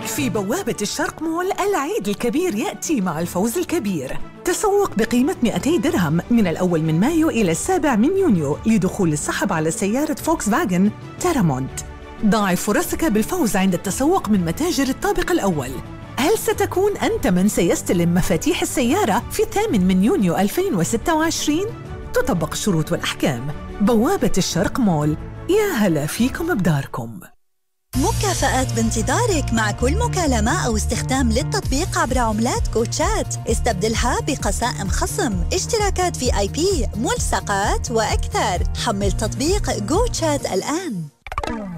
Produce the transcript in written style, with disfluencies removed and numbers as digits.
في بوابة الشرق مول العيد الكبير يأتي مع الفوز الكبير. تسوق بقيمة 200 درهم من الأول من مايو إلى 7 من يونيو لدخول السحب على سيارة فوكس فاجن تيرامونت. ضاعف فرصك بالفوز عند التسوق من متاجر الطابق الأول. هل ستكون أنت من سيستلم مفاتيح السيارة في 8 من يونيو 2026؟ تطبق الشروط والأحكام. بوابة الشرق مول، يا هلا فيكم بداركم. مكافآت بانتظارك مع كل مكالمة أو استخدام للتطبيق عبر عملات كوتشات. استبدلها بقسائم خصم، اشتراكات VIP، ملصقات وأكثر. حمل تطبيق كوتشات الآن.